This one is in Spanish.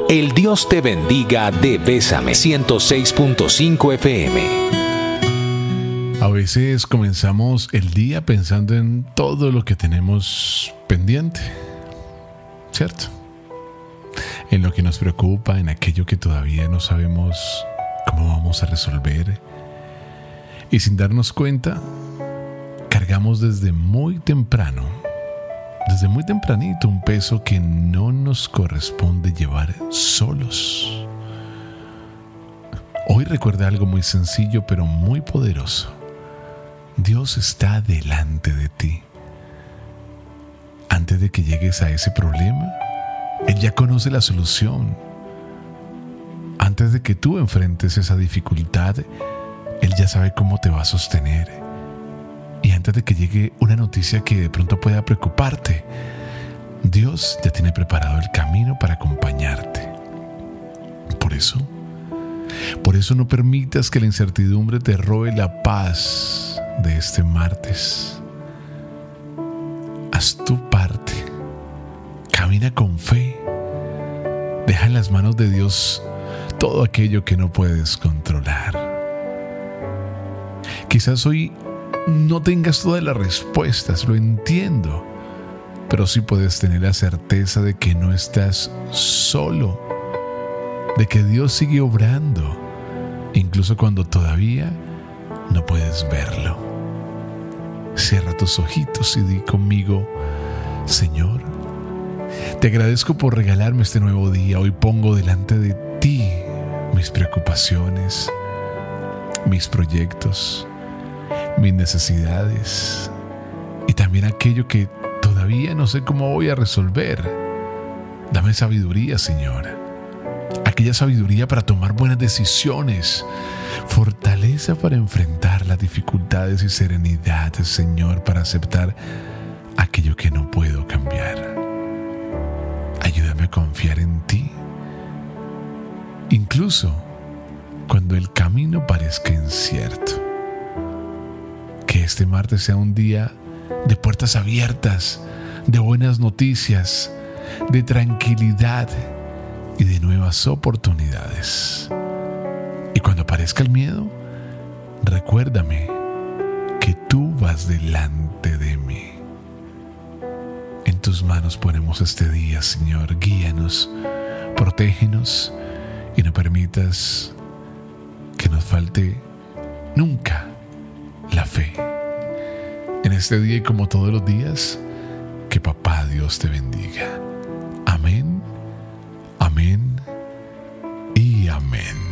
El Dios te bendiga de Bésame 106.5 FM. A veces comenzamos el día pensando en todo lo que tenemos pendiente, ¿cierto? En lo que nos preocupa, en aquello que todavía no sabemos cómo vamos a resolver. Y sin darnos cuenta, cargamos desde muy tempranito, un peso que no nos corresponde llevar solos. Hoy recuerda algo muy sencillo pero muy poderoso. Dios está delante de ti. Antes de que llegues a ese problema, Él ya conoce la solución. Antes de que tú enfrentes esa dificultad, Él ya sabe cómo te va a sostener. Y antes de que llegue una noticia que de pronto pueda preocuparte, Dios ya tiene preparado el camino para acompañarte. Por eso no permitas que la incertidumbre te robe la paz de este martes. Haz tu parte. Camina con fe. Deja en las manos de Dios todo aquello que no puedes controlar. Quizás hoy no tengas todas las respuestas, lo entiendo, pero sí puedes tener la certeza de que no estás solo, de que Dios sigue obrando, incluso cuando todavía no puedes verlo. Cierra tus ojitos y di conmigo: Señor, te agradezco por regalarme este nuevo día. Hoy pongo delante de ti mis preocupaciones, mis proyectos, mis necesidades y también aquello que todavía no sé cómo voy a resolver. Dame sabiduría, Señor. Aquella sabiduría para tomar buenas decisiones, fortaleza para enfrentar las dificultades y serenidad, Señor, para aceptar aquello que no puedo cambiar. Ayúdame a confiar en ti, incluso cuando el camino parezca incierto. Que este martes sea un día de puertas abiertas, de buenas noticias, de tranquilidad y de nuevas oportunidades. Y cuando aparezca el miedo, recuérdame que tú vas delante de mí. En tus manos ponemos este día, Señor. Guíanos, protégenos y no permitas que nos falte nunca la fe. En este día y como todos los días, que Papá Dios te bendiga. Amén, amén y amén.